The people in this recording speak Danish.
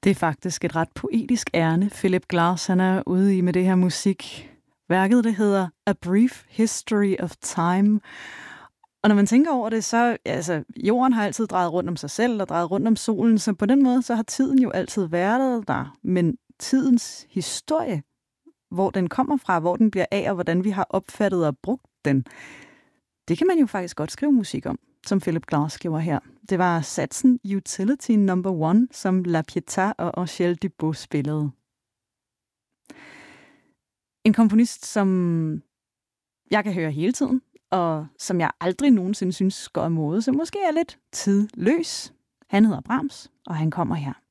Det er faktisk et ret poetisk ærne, Philip Glass han er ude i med det her musik. Værket det hedder A Brief History of Time. Og når man tænker over det, så jorden har altid drejet rundt om sig selv og drejet rundt om solen, så på den måde så har tiden jo altid været der. Men tidens historie, hvor den kommer fra, hvor den bliver af, og hvordan vi har opfattet og brugt den, det kan man jo faktisk godt skrive musik om, som Philip Glass skriver her. Det var satsen Utility No. 1, som La Pietà og Angèle Dubos spillede. En komponist, som jeg kan høre hele tiden, og som jeg aldrig nogensinde synes går af mode, så måske er lidt tidløs. Han hedder Brahms, og han kommer her.